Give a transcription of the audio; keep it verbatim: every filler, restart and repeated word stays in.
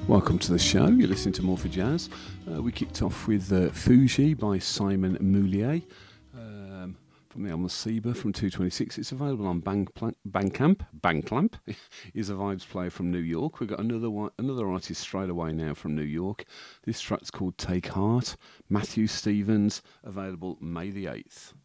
Welcome to the show. You're listening to More for Jazz. Uh, we kicked off with uh, Fuji by Simon Moulier um, from the album Seba from two twenty-six. It's available on Bandcamp. Bandcamp. Bandcamp is a vibes player from New York. We've got another one, another artist straight away now from New York. This track's called Take Heart. Matthew Stevens, available May the eighth.